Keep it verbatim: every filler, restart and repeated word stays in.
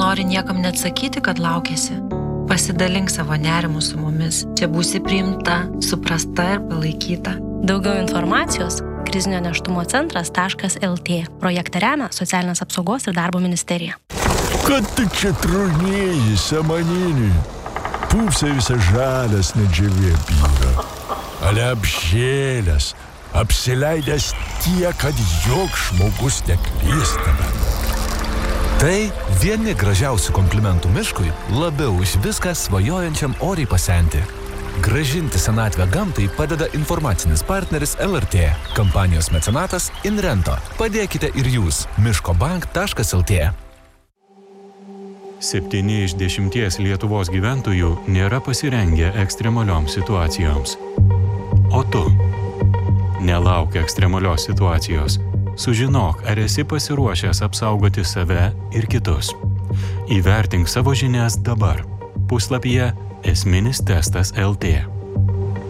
nenori niekam net sakyti, kad laukiasi. Pasidalink savo nerimu su mumis. Čia būsi priimta, suprasta ir palaikyta. Daugiau informacijos krizinio nėštumo centras taškas el tė. Projektą remia Socialinės apsaugos ir darbo ministerija. Kad tu čia trunėjai, samaninį? Pūpsai visą žalias nedžiavė byra. Ale apžėlės, apsileidęs tiek, kad joks žmogus neklystame. Tai vieni gražiausių komplimentų miškui, labiau už viską svajojančiam oriai pasenti. Gražinti senatvę gamtai padeda informacinis partneris el er tė. Kampanijos mecenatas Inrento. Padėkite ir jūs. miškobank taškas el tė. Septyni iš dešimties Lietuvos gyventojų nėra pasirengę ekstremalioms situacijoms. O tu? Nelauk ekstremalios situacijos. Sužinok, ar esi pasiruošęs apsaugoti save ir kitus. Įvertink savo žinias dabar. Puslapyje esminis testas el tė.